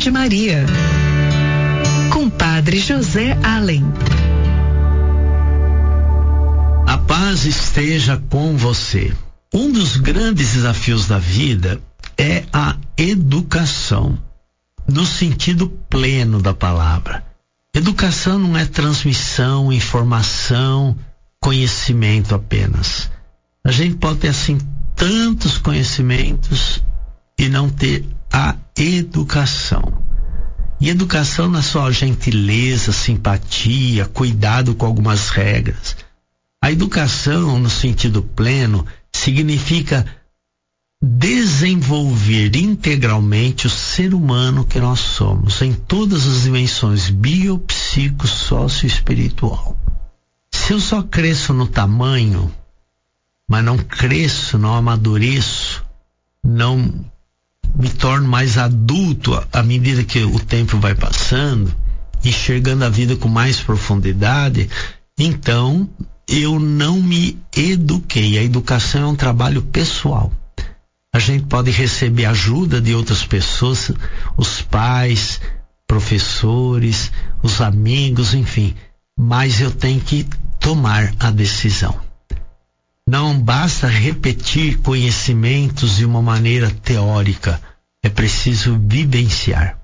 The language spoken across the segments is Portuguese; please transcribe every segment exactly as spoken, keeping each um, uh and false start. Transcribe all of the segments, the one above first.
de Maria, com Padre José Allen. A paz esteja com você. Um dos grandes desafios da vida é a educação, no sentido pleno da palavra. Educação não é transmissão, informação, conhecimento apenas. A gente pode ter assim tantos conhecimentos e não ter a educação. E educação não é só gentileza, simpatia, cuidado com algumas regras. A educação, no sentido pleno, significa desenvolver integralmente o ser humano que nós somos, em todas as dimensões bio, psico, sócio e espiritual. Se eu só cresço no tamanho, mas não cresço, não amadureço, não me torno mais adulto à medida que o tempo vai passando, enxergando a vida com mais profundidade, então eu não me eduquei. A educação é um trabalho pessoal. A gente pode receber ajuda de outras pessoas, os pais, professores, os amigos, enfim, mas eu tenho que tomar a decisão. Não basta repetir conhecimentos de uma maneira teórica, é preciso vivenciar.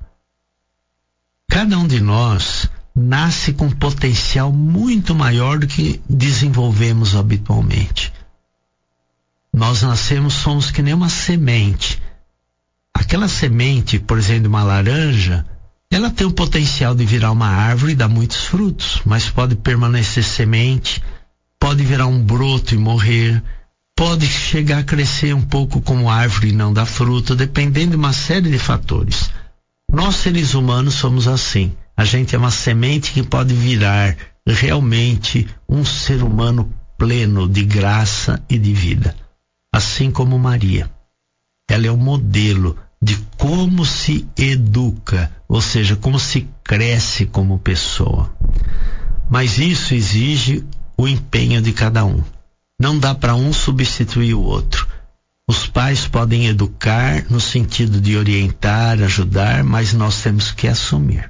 Cada um de nós nasce com um potencial muito maior do que desenvolvemos habitualmente. Nós nascemos, somos que nem uma semente. Aquela semente, por exemplo, uma laranja, ela tem o potencial de virar uma árvore e dar muitos frutos, mas pode permanecer semente, pode virar um broto e morrer, pode chegar a crescer um pouco como árvore e não dar fruto, dependendo de uma série de fatores. Nós, seres humanos, somos assim. A gente é uma semente que pode virar realmente um ser humano pleno de graça e de vida. Assim como Maria. Ela é o modelo de como se educa, ou seja, como se cresce como pessoa. Mas isso exige o empenho de cada um. Não dá para um substituir o outro. Os pais podem educar no sentido de orientar, ajudar, mas nós temos que assumir.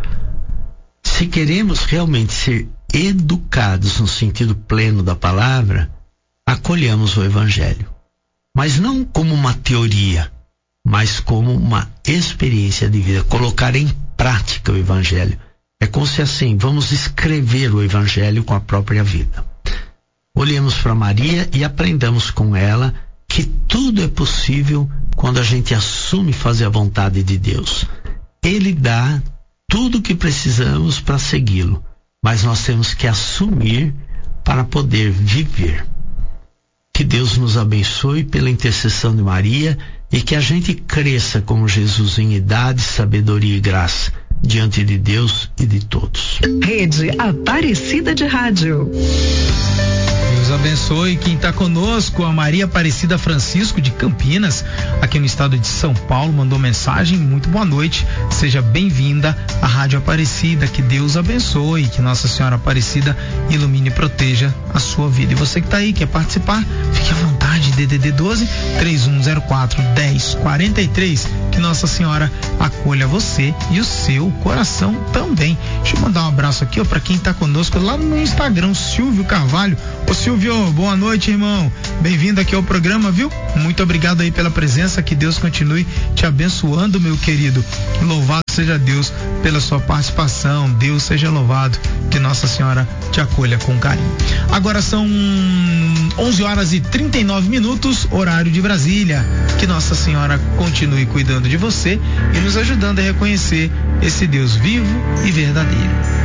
Se queremos realmente ser educados no sentido pleno da palavra, acolhamos o Evangelho. Mas não como uma teoria, mas como uma experiência de vida. Colocar em prática o Evangelho. É como se assim, vamos escrever o Evangelho com a própria vida. Olhemos para Maria e aprendamos com ela que tudo é possível quando a gente assume fazer a vontade de Deus. Ele dá tudo o que precisamos para segui-lo, mas nós temos que assumir para poder viver. Que Deus nos abençoe pela intercessão de Maria e que a gente cresça como Jesus em idade, sabedoria e graça diante de Deus e de todos. Rede Aparecida de Rádio. Deus abençoe quem está conosco. A Maria Aparecida Francisco de Campinas, aqui no estado de São Paulo, mandou mensagem. Muito boa noite, seja bem-vinda à Rádio Aparecida. Que Deus abençoe, que Nossa Senhora Aparecida ilumine e proteja a sua vida. E você que está aí, quer participar, fique à vontade. D D D doze, três um zero quatro, dez quarenta e três. Que Nossa Senhora acolha você e o seu coração também. Deixa eu mandar um abraço aqui, ó, para quem está conosco lá no Instagram, Silvio Carvalho. Ô Silvio, boa noite, irmão. Bem-vindo aqui ao programa, viu? Muito obrigado aí pela presença. Que Deus continue te abençoando, meu querido. Louvado seja Deus pela sua participação. Deus seja louvado. Que Nossa Senhora te acolha com carinho. Agora são onze horas e trinta e nove minutos, horário de Brasília. Que Nossa Senhora continue cuidando de você e nos ajudando a reconhecer esse Deus vivo e verdadeiro.